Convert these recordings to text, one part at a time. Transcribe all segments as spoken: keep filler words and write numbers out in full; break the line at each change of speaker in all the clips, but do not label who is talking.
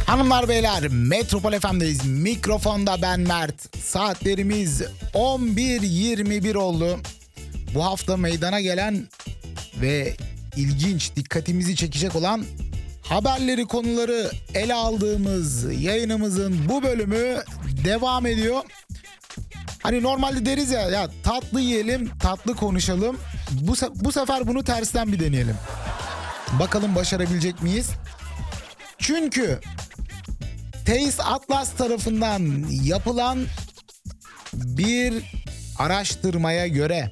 Hanımlar beyler, Metropol F M'deyiz. Mikrofonda ben Mert. Saatlerimiz on bir yirmi bir oldu. Bu hafta meydana gelen ve ilginç, dikkatimizi çekecek olan haberleri, konuları ele aldığımız yayınımızın bu bölümü devam ediyor. Hani normalde deriz ya, ya tatlı yiyelim, tatlı konuşalım. Bu, bu sefer bunu tersten bir deneyelim. Bakalım başarabilecek miyiz? Çünkü Taste Atlas tarafından yapılan bir araştırmaya göre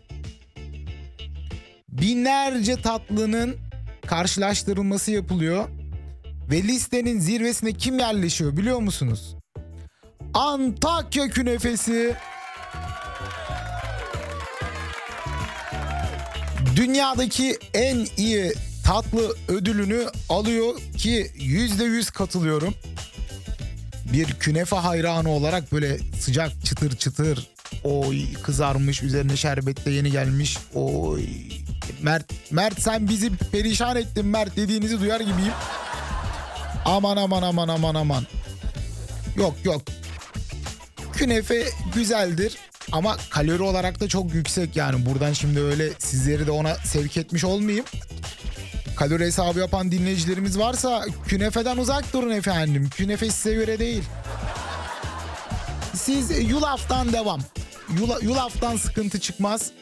binlerce tatlının karşılaştırılması yapılıyor ve listenin zirvesine kim yerleşiyor biliyor musunuz? Antakya künefesi. Dünyadaki en iyi tatlı ödülünü alıyor ki yüzde yüz katılıyorum. Bir künefe hayranı olarak böyle sıcak, çıtır çıtır, oy kızarmış, üzerine şerbet de yeni gelmiş. Oy Mert, Mert sen bizi perişan ettin Mert dediğinizi duyar gibiyim. Aman aman aman aman aman. Yok yok. Künefe güzeldir ama kalori olarak da çok yüksek yani. Buradan şimdi öyle sizleri de ona sevk etmiş olmayayım. Kalori hesabı yapan dinleyicilerimiz varsa künefeden uzak durun efendim. Künefe size göre değil. Siz yulaftan devam. Yula, yulaftan sıkıntı çıkmaz.